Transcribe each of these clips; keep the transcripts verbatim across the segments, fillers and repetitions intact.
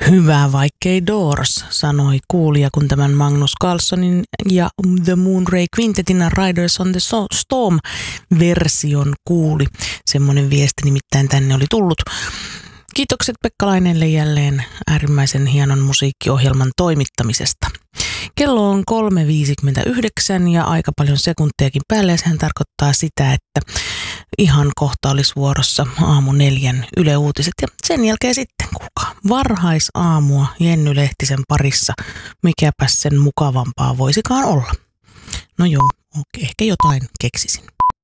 Hyvä vaikkei Doors, sanoi kuulija, kun tämän Magnus Carlsonin ja The Moonray Quintetin Riders on the Storm-version kuuli. Semmoinen viesti nimittäin tänne oli tullut. Kiitokset Pekka Lainelle jälleen äärimmäisen hienon musiikkiohjelman toimittamisesta. Kello on kolme viisikymmentäyhdeksän ja aika paljon sekuntiakin päälle, ja sehän tarkoittaa sitä, että ihan kohta olisi vuorossa aamu neljän Yle Uutiset. Ja sen jälkeen sitten, kuulkaa, varhaisaamua Jenny Lehtisen parissa. Mikäpäs sen mukavampaa voisikaan olla. No joo, ehkä jotain keksisin.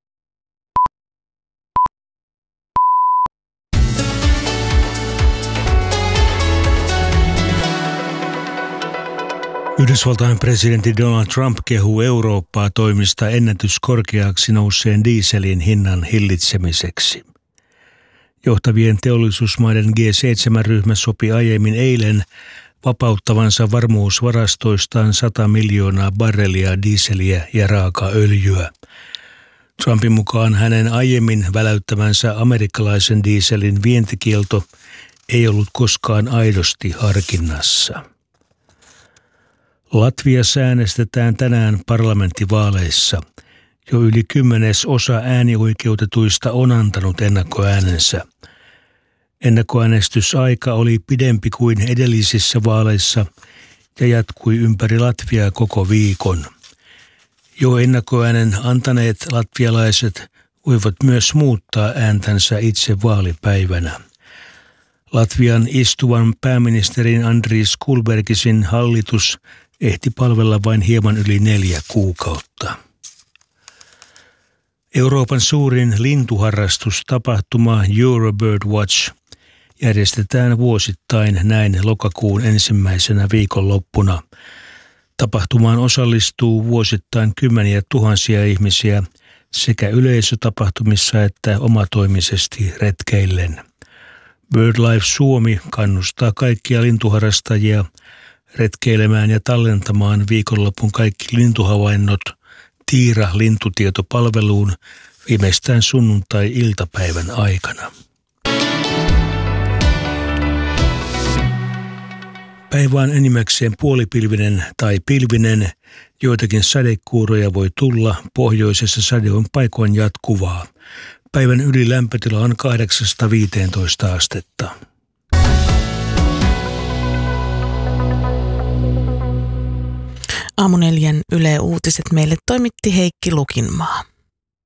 Yhdysvaltain presidentti Donald Trump kehuu Eurooppaa toimista ennätyskorkeaksi nousseen dieselin hinnan hillitsemiseksi. Johtavien teollisuusmaiden G seitsemän-ryhmä sopi aiemmin eilen vapauttavansa varmuusvarastoistaan sata miljoonaa barrelia dieseliä ja raakaöljyä. Trumpin mukaan hänen aiemmin väläyttämänsä amerikkalaisen dieselin vientikielto ei ollut koskaan aidosti harkinnassa. Latviassa äänestetään tänään parlamenttivaaleissa. Jo yli kymmenes osa äänioikeutetuista on antanut ennakkoäänensä. Ennakkoäänestysaika oli pidempi kuin edellisissä vaaleissa ja jatkui ympäri Latviaa koko viikon. Jo ennakkoäänen antaneet latvialaiset voivat myös muuttaa ääntänsä itse vaalipäivänä. Latvian istuvan pääministerin Andris Kulbergisin hallitus ehti palvella vain hieman yli neljä kuukautta. Euroopan suurin lintuharrastustapahtuma Eurobird Watch järjestetään vuosittain näin lokakuun ensimmäisenä viikonloppuna. Tapahtumaan osallistuu vuosittain kymmeniä tuhansia ihmisiä sekä yleisötapahtumissa että omatoimisesti retkeillen. BirdLife Suomi kannustaa kaikkia lintuharrastajia retkeilemään ja tallentamaan viikonlopun kaikki lintuhavainnot Tiira-lintutietopalveluun viimeistään sunnuntai-iltapäivän aikana. Päivä on enimmäkseen puolipilvinen tai pilvinen. Joitakin sadekuuroja voi tulla. Pohjoisessa sade on paikoin jatkuvaa. Päivän ylilämpötila on kahdeksasta viiteentoista astetta. Aamu neljän Yle Uutiset meille toimitti Heikki Lukinmaa.